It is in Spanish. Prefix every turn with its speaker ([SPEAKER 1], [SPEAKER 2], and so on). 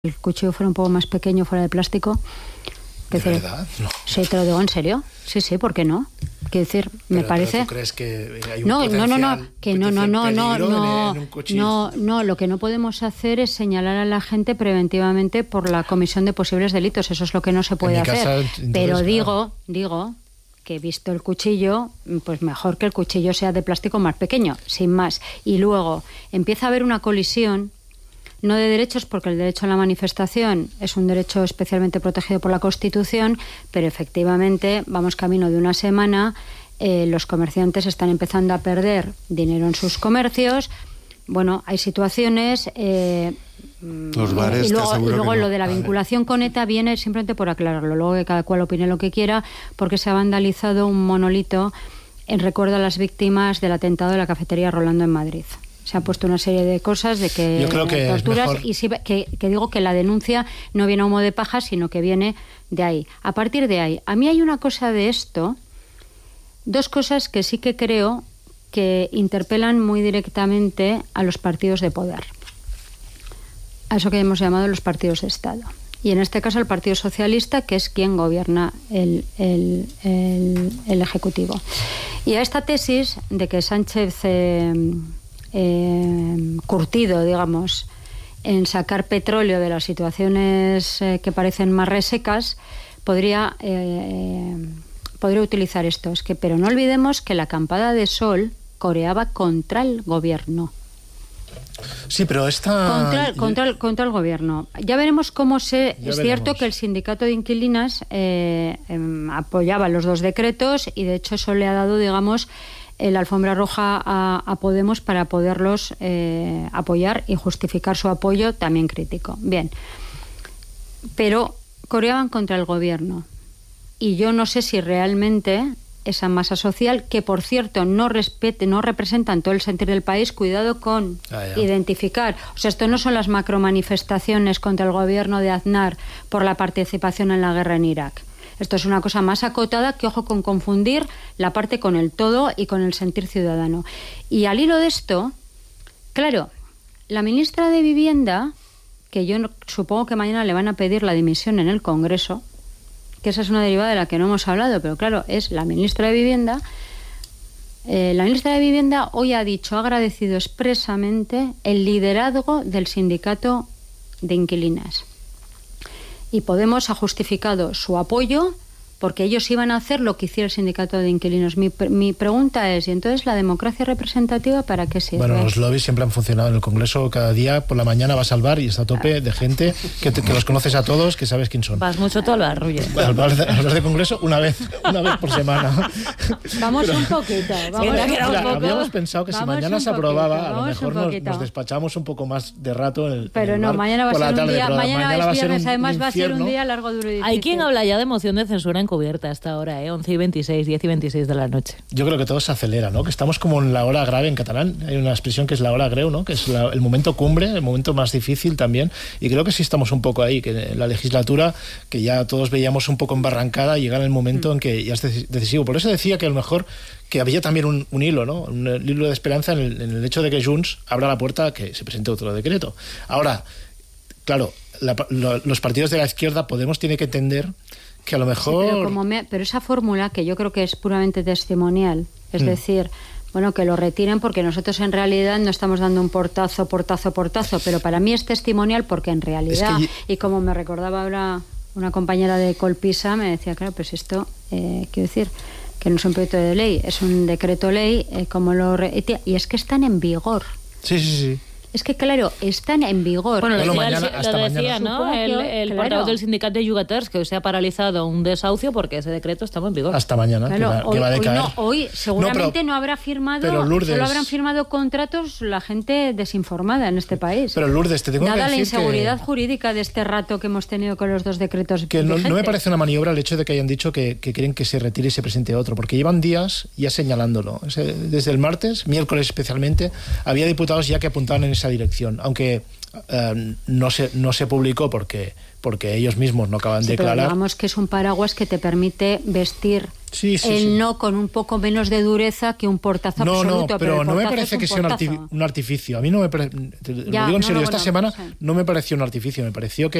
[SPEAKER 1] el cuchillo fuera un poco más pequeño, fuera de plástico.
[SPEAKER 2] ¿De verdad? No.
[SPEAKER 1] Sí, te lo digo en serio. Sí, ¿por qué no? Quiero decir, me parece...
[SPEAKER 2] ¿Pero tú crees que hay un
[SPEAKER 1] No, lo que no podemos hacer es señalar a la gente preventivamente por la comisión de posibles delitos. Eso es lo que no se puede hacer. Pero digo que visto el cuchillo, pues mejor que el cuchillo sea de plástico más pequeño, sin más. Y luego empieza a haber una colisión, no de derechos, porque el derecho a la manifestación es un derecho especialmente protegido por la Constitución, pero efectivamente vamos camino de una semana, los comerciantes están empezando a perder dinero en sus comercios. Bueno, hay situaciones...
[SPEAKER 3] Los bares,
[SPEAKER 1] y luego
[SPEAKER 3] no.
[SPEAKER 1] Lo de la vinculación con ETA viene simplemente por aclararlo, luego que cada cual opine lo que quiera, porque se ha vandalizado un monolito en recuerdo a las víctimas del atentado de la cafetería Rolando en Madrid. Se ha puesto una serie de cosas de que
[SPEAKER 2] yo creo que
[SPEAKER 1] torturas
[SPEAKER 2] mejor...
[SPEAKER 1] y sí, que digo que la denuncia no viene a humo de paja, sino que viene de ahí. A partir de ahí, a mí hay una cosa de esto, dos cosas que sí que creo que interpelan muy directamente a los partidos de poder, a eso que hemos llamado los partidos de Estado. Y en este caso el Partido Socialista, que es quien gobierna el Ejecutivo. Y a esta tesis de que Sánchez... curtido, digamos, en sacar petróleo de las situaciones que parecen más resecas, podría utilizar esto. Pero no olvidemos que la acampada de Sol coreaba contra el gobierno.
[SPEAKER 2] Sí, pero esta...
[SPEAKER 1] Contra el gobierno. Ya veremos cómo es cierto que el sindicato de inquilinas apoyaba los dos decretos y de hecho eso le ha dado, digamos, la alfombra roja a Podemos para poderlos apoyar y justificar su apoyo también crítico. Bien, pero coreaban contra el gobierno y yo no sé si realmente esa masa social, que por cierto no representan todo el sentir del país, cuidado con identificar, o sea, esto no son las macromanifestaciones contra el gobierno de Aznar por la participación en la guerra en Irak. Esto es una cosa más acotada, que ojo con confundir la parte con el todo y con el sentir ciudadano. Y al hilo de esto, claro, la ministra de Vivienda, que yo supongo que mañana le van a pedir la dimisión en el Congreso, que esa es una derivada de la que no hemos hablado, pero claro, es la ministra de Vivienda. La ministra de Vivienda hoy ha agradecido expresamente el liderazgo del sindicato de inquilinas. Y Podemos ha justificado su apoyo porque ellos iban a hacer lo que hiciera el sindicato de inquilinos. Mi pregunta es, ¿y entonces la democracia representativa para qué sirve?
[SPEAKER 2] Bueno, los lobbies siempre han funcionado en el Congreso. Cada día por la mañana vas al bar y está a tope de gente que los conoces a todos, que sabes quién son.
[SPEAKER 4] Vas mucho todo al bar, Ruller.
[SPEAKER 2] Al bar de Congreso una vez por semana.
[SPEAKER 1] Vamos un poquito.
[SPEAKER 2] Habíamos pensado que si mañana se aprobaba, a lo mejor nos despachamos un poco más de rato en el
[SPEAKER 1] Pero no, mañana va a ser un día, mañana es viernes, además va a ser un día largo, duro y difícil.
[SPEAKER 4] Hay quien habla ya de moción de censura encubierta hasta ahora, 11 y 26, 10 y 26 de la noche.
[SPEAKER 2] Yo creo que todo se acelera, ¿no? Que estamos como en la hora grave en catalán. Hay una expresión que es la hora greu, ¿no? Que es el momento cumbre, el momento más difícil también. Y creo que sí estamos un poco ahí, que la legislatura, que ya todos veíamos un poco embarrancada, llega en el momento en que ya es decisivo. Por eso decía que a lo mejor que había también un hilo, ¿no? Un hilo de esperanza en el hecho de que Junts abra la puerta a que se presente otro decreto. Ahora, claro, los partidos de la izquierda, Podemos tiene que entender que a lo mejor...
[SPEAKER 1] Sí, pero esa fórmula, que yo creo que es puramente testimonial, es decir, bueno, que lo retiren porque nosotros en realidad no estamos dando un portazo, pero para mí es testimonial porque en realidad, y como me recordaba ahora una compañera de Colpisa, me decía, claro, pues esto, quiero decir, que no es un proyecto de ley, es un decreto ley, y es que están en vigor.
[SPEAKER 2] Sí.
[SPEAKER 1] Es que, claro, están en vigor.
[SPEAKER 4] Bueno, lo
[SPEAKER 2] decía,
[SPEAKER 4] mañana. ¿No? El portavoz del sindicato de Yugaters, que hoy se ha paralizado un desahucio porque ese decreto estaba en vigor.
[SPEAKER 2] Hasta mañana,
[SPEAKER 1] claro,
[SPEAKER 2] que va a decaer.
[SPEAKER 1] Hoy seguramente no habrá firmado,
[SPEAKER 2] pero Lourdes,
[SPEAKER 1] solo habrán firmado contratos la gente desinformada en este país.
[SPEAKER 2] Pero Lourdes, te tengo que decir
[SPEAKER 1] la inseguridad jurídica de este rato que hemos tenido con los dos decretos
[SPEAKER 2] que no me parece una maniobra el hecho de que hayan dicho que quieren que se retire y se presente otro, porque llevan días ya señalándolo. Desde el miércoles especialmente, había diputados ya que apuntaban en esa dirección, aunque no se publicó porque ellos mismos no acaban de declarar.
[SPEAKER 1] Pero digamos que es un paraguas que te permite vestir no con un poco menos de dureza que un portazo absoluto.
[SPEAKER 2] No, pero no me parece que sea un artificio. A mí no me parece, lo digo en serio, esta semana no me pareció un artificio, me pareció que